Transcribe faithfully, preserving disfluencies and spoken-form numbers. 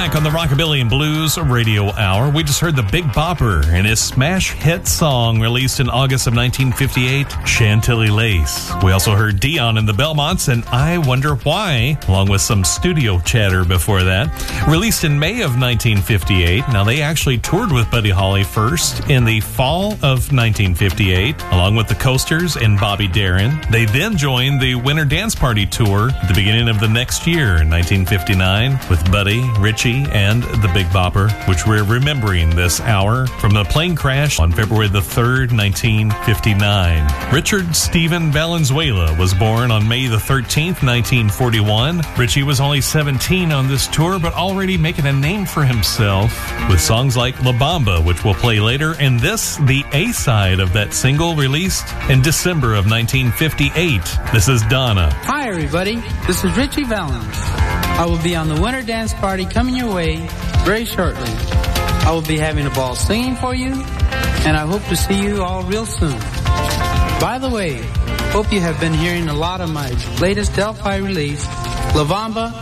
back on the Rockabilly and Blues Radio Hour. We just heard the Big Bopper and his smash hit song released in August of nineteen fifty-eight, Chantilly Lace. We also heard Dion and the Belmonts and I Wonder Why, along with some studio chatter before that. Released in May of nineteen fifty-eight. Now, they actually toured with Buddy Holly first in the fall of nineteen fifty-eight, along with the Coasters and Bobby Darin. They then joined the Winter Dance Party Tour at the beginning of the next year in nineteen fifty-nine with Buddy, Richie, and the Big Bopper, which we're remembering this hour from the plane crash on February the third, nineteen fifty-nine. Richard Stephen Valenzuela was born on May the thirteenth, nineteen forty-one. Richie was only seventeen on this tour, but already making a name for himself with songs like La Bamba, which we'll play later, and this, the A-side of that single released in December of nineteen fifty-eight. This is Donna. Hi, everybody. This is Richie Valens. I will be on the Winter Dance Party coming your way very shortly. I will be having a ball singing for you, and I hope to see you all real soon. By the way, hope you have been hearing a lot of my latest Delphi release, La Bamba